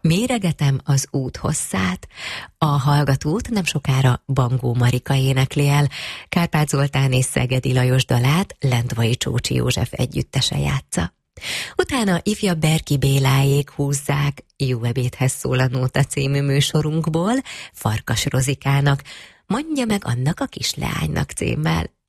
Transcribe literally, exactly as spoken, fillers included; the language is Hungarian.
Méregetem az út hosszát, a hallgatót nem sokára Bangó Marika énekli el, Kárpát Zoltán és Szegedi Lajos dalát Lendvai Csócsi József együttese játsza. Utána ifjabb Berki Béláék húzzák Jó ebédhez szól a nóta című műsorunkból Farkas Rozikának Mondja meg annak a kisleánynak címmel